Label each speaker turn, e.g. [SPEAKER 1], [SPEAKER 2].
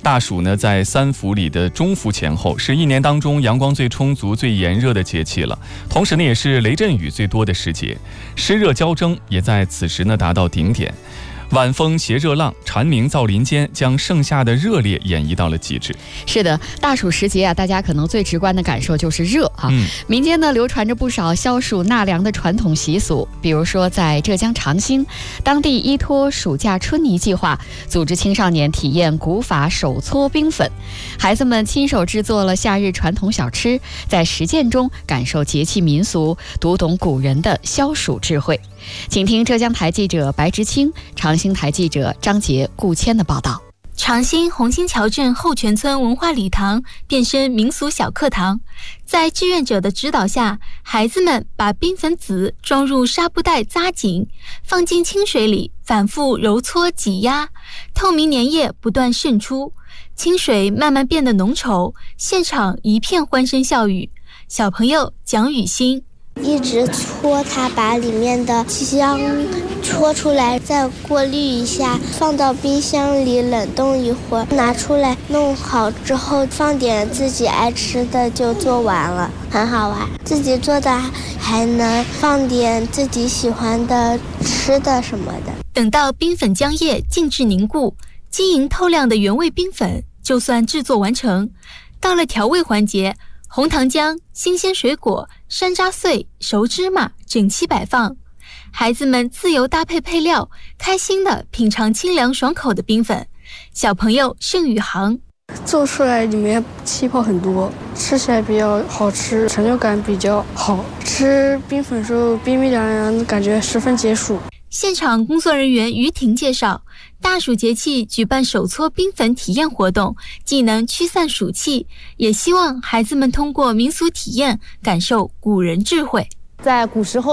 [SPEAKER 1] 大暑呢，在3伏里的中伏前后，是一年当中阳光最充足、最炎热的节气了。同时呢，也是雷阵雨最多的时节，湿热交蒸也在此时呢达到顶点。晚风携热浪，蝉鸣噪林间，将盛夏的热烈演绎到了极致。
[SPEAKER 2] 是的，大暑时节啊，大家可能最直观的感受就是热啊。民间呢流传着不少消暑纳凉的传统习俗，比如说在浙江长兴，当地依托暑假春泥计划，组织青少年体验古法手搓冰粉，孩子们亲手制作了夏日传统小吃，在实践中感受节气民俗，读懂古人的消暑智慧。请听浙江台记者白直清、长兴台记者张杰、顾谦的报道。
[SPEAKER 3] 长兴红星桥镇后泉村文化礼堂变身民俗小课堂，在志愿者的指导下，孩子们把冰粉籽装入纱布袋扎紧，放进清水里反复揉搓挤压，透明粘液不断渗出，清水慢慢变得浓稠，现场一片欢声笑语。小朋友蒋雨欣
[SPEAKER 4] 一直搓它，把里面的香搓出来，再过滤一下，放到冰箱里冷冻一会儿，拿出来弄好之后，放点自己爱吃的就做完了，很好玩。自己做的还能放点自己喜欢的吃的什么的。
[SPEAKER 3] 等到冰粉浆液静置凝固，晶莹透亮的原味冰粉就算制作完成。到了调味环节，红糖浆、新鲜水果、山楂碎、熟芝麻整齐摆放，孩子们自由搭配配料，开心地品尝清凉爽口的冰粉。小朋友盛宇航
[SPEAKER 5] 做出来里面气泡很多，吃起来比较好吃，成就感比较好，吃冰粉时候冰冰凉凉，感觉十分解暑。
[SPEAKER 3] 现场工作人员于婷介绍，大暑节气举办手搓冰粉体验活动，既能驱散暑气，也希望孩子们通过民俗体验感受古人智慧。
[SPEAKER 6] 在古时候